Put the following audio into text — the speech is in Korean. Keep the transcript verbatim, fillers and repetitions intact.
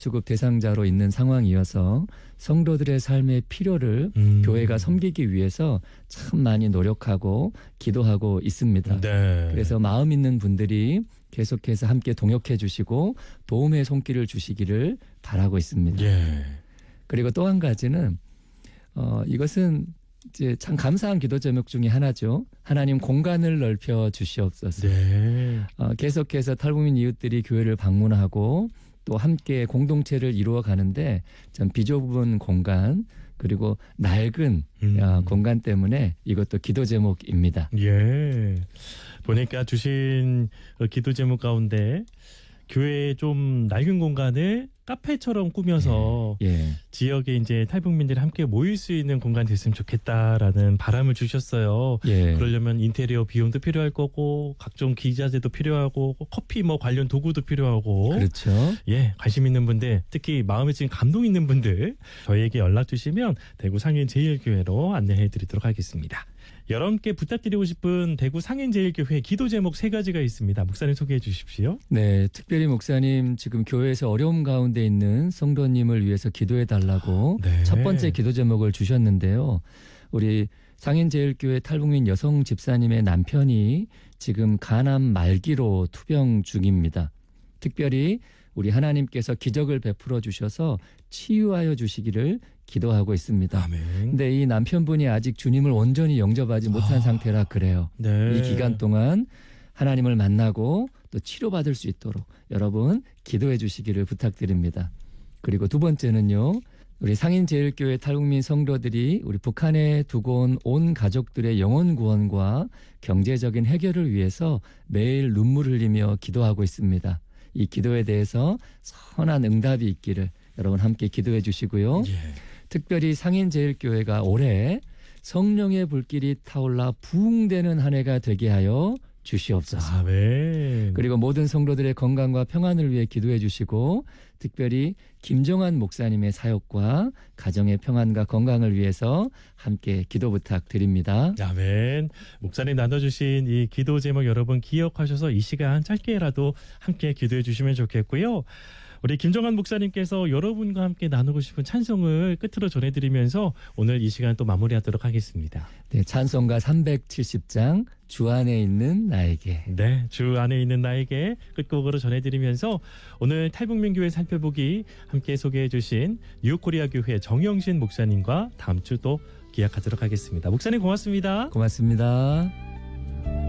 수급 대상자로 있는 상황이어서 성도들의 삶의 필요를 음. 교회가 섬기기 위해서 참 많이 노력하고 기도하고 있습니다. 네. 그래서 마음 있는 분들이 계속해서 함께 동역해 주시고 도움의 손길을 주시기를 바라고 있습니다. 예. 그리고 또 한 가지는 어, 이것은 이제 참 감사한 기도 제목 중에 하나죠. 하나님 공간을 넓혀 주시옵소서. 네. 어, 계속해서 탈북민 이웃들이 교회를 방문하고 또 함께 공동체를 이루어 가는데 참 비좁은 공간 그리고 낡은 음. 어, 공간 때문에 이것도 기도 제목입니다. 예. 보니까 주신 기도 제목 가운데 교회의 좀 낡은 공간을 카페처럼 꾸며서 예. 예. 지역에 이제 탈북민들이 함께 모일 수 있는 공간 됐으면 좋겠다라는 바람을 주셨어요. 예. 그러려면 인테리어 비용도 필요할 거고 각종 기자재도 필요하고 커피 뭐 관련 도구도 필요하고 그렇죠. 예, 관심 있는 분들, 특히 마음에 지금 감동 있는 분들 저희에게 연락 주시면 대구 상인제일교회로 안내해 드리도록 하겠습니다. 여러분께 부탁드리고 싶은 대구 상인제일교회 기도 제목 세 가지가 있습니다. 목사님 소개해 주십시오. 네, 특별히 목사님 지금 교회에서 어려움 가운데 있는 성도님을 위해서 기도해 달라고 네. 첫 번째 기도 제목을 주셨는데요. 우리 상인제일교회 탈북민 여성 집사님의 남편이 지금 간암 말기로 투병 중입니다. 특별히 우리 하나님께서 기적을 베풀어 주셔서 치유하여 주시기를 기도하고 있습니다. 아멘. 근데 이 남편분이 아직 주님을 온전히 영접하지 못한 아, 상태라 그래요. 네. 이 기간 동안 하나님을 만나고 또 치료받을 수 있도록 여러분 기도해 주시기를 부탁드립니다. 그리고 두 번째는요. 우리 상인제일교회 탈북민 성도들이 우리 북한에 두고 온 온 가족들의 영혼 구원과 경제적인 해결을 위해서 매일 눈물 흘리며 기도하고 있습니다. 이 기도에 대해서 선한 응답이 있기를 여러분 함께 기도해 주시고요. 예. 특별히 상인제일교회가 올해 성령의 불길이 타올라 부흥되는 한 해가 되게 하여 주시옵소서. 아멘. 그리고 모든 성도들의 건강과 평안을 위해 기도해 주시고 특별히 김정환 목사님의 사역과 가정의 평안과 건강을 위해서 함께 기도 부탁드립니다. 아멘. 목사님 나눠주신 이 기도 제목 여러분 기억하셔서 이 시간 짧게라도 함께 기도해 주시면 좋겠고요. 우리 김정환 목사님께서 여러분과 함께 나누고 싶은 찬송을 끝으로 전해드리면서 오늘 이 시간 또 마무리하도록 하겠습니다. 네, 찬송가 삼백칠십 장 주 안에 있는 나에게. 네, 주 안에 있는 나에게 끝곡으로 전해드리면서 오늘 탈북민 교회 살펴보기 함께 소개해 주신 뉴코리아 교회 정영신 목사님과 다음 주 또 기약하도록 하겠습니다. 목사님 고맙습니다. 고맙습니다.